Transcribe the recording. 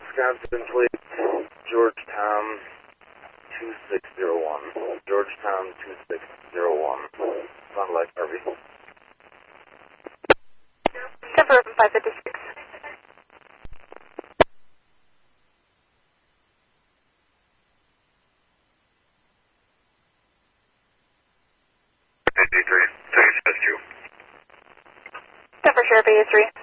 Wisconsin plate, Georgetown 2601. Georgetown 2601. Sound like Harvey. Confirm 556. Denver Sheriff 83.